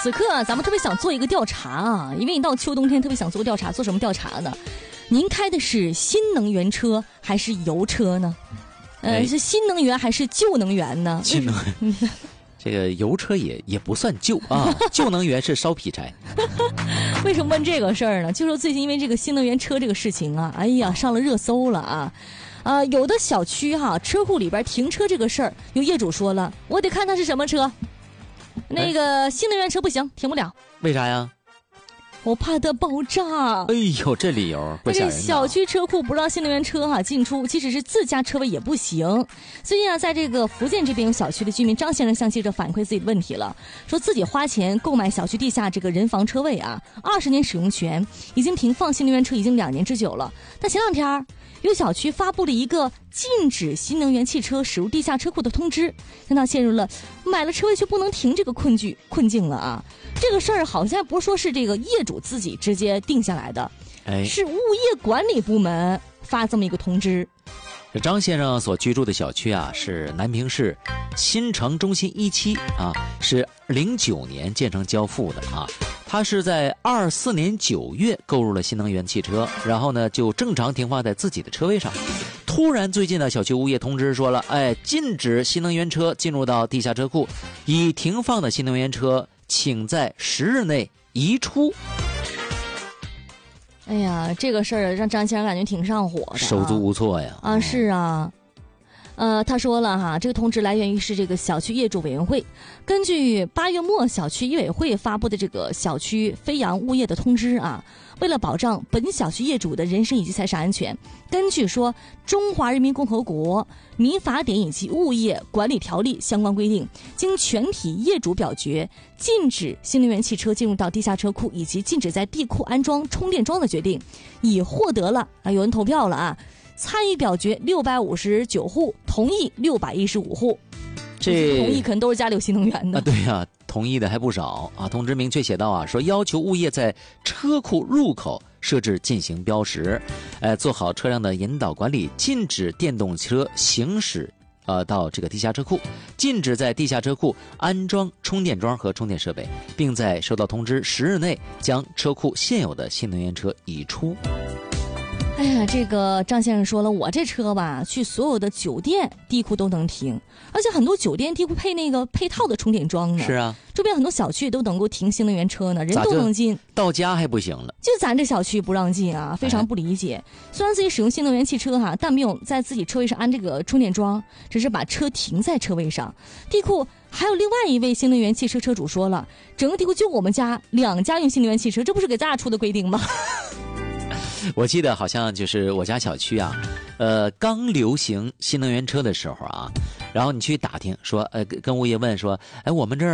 此刻咱们特别想做一个调查啊，因为一到秋冬天特别想做个调查，做什么调查呢？您开的是新能源车还是油车呢？是新能源还是旧能源呢？ 新能源。这个油车也不算旧啊，旧能源是烧劈柴。 为什么问这个事儿呢？就说最近因为这个新能源车这个事情啊，哎呀上了热搜了啊。有的小区车库里边停车这个事儿，有业主说了，我得看它是什么车，那个新能源车不行，停不了。 为啥呀？ 我怕它爆炸。 哎呦，这理由不吓人。 小区车库不让新能源车进出，即使是自家车位也不行。最近在这个福建这边有小区的居民张先生向记者反馈自己的问题了，说自己花钱购买小区地下这个人防车位20年使用权，已经停放新能源车已经2年之久了。但前2天有小区发布了一个禁止新能源汽车驶入地下车库的通知，让他陷入了买了车位却不能停这个困境了这个事儿好像不是说是这个业主自己直接定下来的，是物业管理部门发这么一个通知。 这张先生所居住的小区是南平市新城中心1期是09年建成交付的他是在24年9月购入了新能源汽车，然后呢就正常停放在自己的车位上。突然最近的小区物业通知说了，禁止新能源车进入到地下车库，已停放的新能源车请在10日内移出。 哎呀，这个事儿让张先生感觉挺上火的， 手足无措呀。 是啊。他说了这个通知来源于是这个小区业主委员会，根据8月末小区业委会发布的这个小区飞扬物业的通知为了保障本小区业主的人身以及财产安全，根据说中华人民共和国民法典以及物业管理条例相关规定，经全体业主表决，禁止新能源汽车进入到地下车库以及禁止在地库安装充电桩的决定，已获得了有人投票了参与表决659户，同意615户。这同意可能都是家里有新能源的对呀，同意的还不少通知明确写到说要求物业在车库入口设置进行标识，做好车辆的引导管理，禁止电动车行驶到这个地下车库，禁止在地下车库安装充电桩和充电设备，并在收到通知10日内将车库现有的新能源车移出。 哎呀，这个张先生说了，我这车去所有的酒店地库都能停，而且很多酒店地库配那个配套的充电桩呢。 是啊， 周边很多小区都能够停新能源车呢，人都能进， 到家还不行了？ 就咱这小区不让进非常不理解。虽然自己使用新能源汽车但没有在自己车位上安这个充电桩，只是把车停在车位上。地库还有另外一位新能源汽车车主说了，整个地库就我们家2家用新能源汽车，这不是给咱俩出的规定吗？ 我记得好像就是我家小区刚流行新能源车的时候然后你去打听说跟物业问说，我们这儿